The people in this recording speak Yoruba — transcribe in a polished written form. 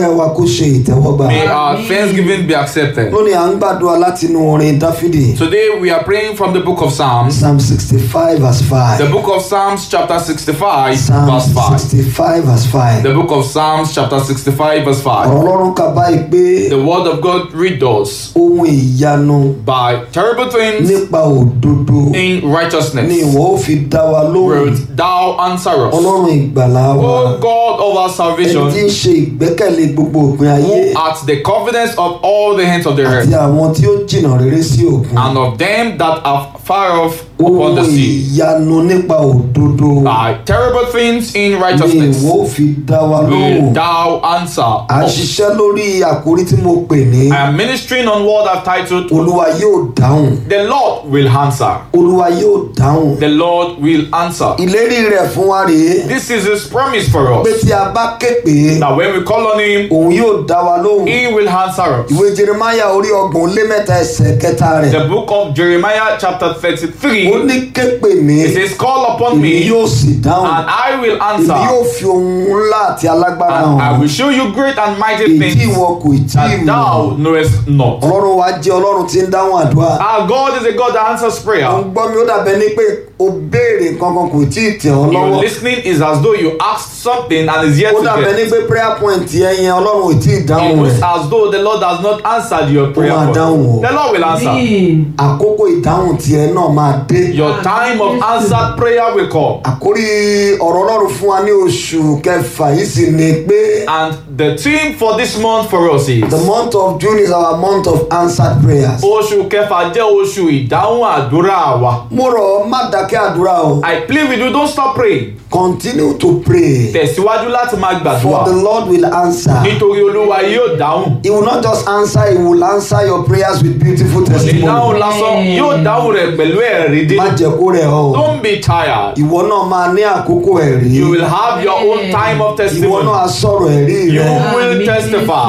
wa kó ṣe ìtẹ́wọ́gbà. May our thanksgiving be accepted. Lónìí à ń gbàdúrà láti inú orin Dáfídì. Today we are praying from the book of Psalms. Psalm 65 verse 5. The book of Psalms chapter 65 Psalm verse 5. 65 verse 5. The book of Psalms chapter 65 verse 5. Ọ̀rọ̀ Ọlọ́run kà báyìí pé The word of God reads us ohun ìyanu by terrible things nípa òdodo in ni righteousness ìwọ ó fi dá wa lóhùn. wilt thou answer us. Ọlọ́run ìgbàlà wa. O God of our Ẹni tí salvation, ń ṣe ìgbẹ́kẹ̀lé gbogbo òpin ayé who art the confidence of all the hands of the àti earth, àwọn tí ó jìnnà rere sí òkun. and of them that are far off upon the Ohun sea. ìyanu nípa òdodo By terrible things in ni righteousness ìwọ ó fi dá wa will lóhùn. thou answer À ń us. ṣiṣẹ́ lórí àkórí tí mo pè ní I am ministering on what I've titled, Olúwa yóò dáhùn. The Lord will answer. Olúwa yóò dáhùn. The Lord will answer. Ìlérí rẹ̀ fún wa rèé This is His promise for pé us, tí a bá ké pè é that when we call on Him, òun yóò dá wa lóhùn. He will answer us. Ìwé Jeremáyà orí 30 ẹsẹ̀ kẹta rẹ̀ The book of Jeremiah chapter ó 33, ní ké pè mí it says, Call upon èmi me, yóò sì dáhùn. and I will Èmi answer, yóò fi ohun ńlá àti alágbára and I hàn will show you great and mighty èyí tí things ìwọ kò tí ì that mọ̀. thou knowest not. Ọlọ́run wa jẹ́ Ọlọ́run tí ń dáhùn àdúrà. Our God is a God that answers Ó prayer. ń gbọ́ mi ó dàbẹ́ ní pé o béèrè nǹkan kan kò tí ì tẹ̀ ọ́ Your lọ́wọ́. listening is as though you asked something and is yet Ó to dàbẹ́ ní get. pé prayer point yẹn Ọlọ́run ò tí ì It dáhùn was rẹ̀. as though the Lord has not answered your prayer. máa point. dáhùn o. The Lord will answer. Àkókò ìdáhùn tiẹ̀ náà máa dé. Your time of answered prayer will come. Àkórí ọ̀rọ̀ Ọlọ́run fún wa ní oṣù kẹfà yìí sì ni pé And the theme for this month for us is the month of June is our month of answered prayers. oṣù kẹfà jẹ́ oṣù ìdáhùn àdúrà wa. Mo rọ̀ ọ́ má dákẹ́ àdúrà o. I plead with you, don't stop praying. Continue to pray Tẹ̀síwájú láti máa for the gbàdúrà. Lord will answer. Nítorí Olúwa yóò dáhùn. He will not just answer, he will answer your prayers with beautiful Ìdáhùn testimony. lásán yóò dáhùn rẹ̀ pẹ̀lú ẹ̀rí dé. Má jẹ́ kó rẹ̀ ọ́. Don't be tired. Ìwọ náà máa ní àkókò ẹ̀rí. You will have your own time of Ìwọ testimony. náà á sọ̀rọ̀ ẹ̀rí You rẹ̀. will testify.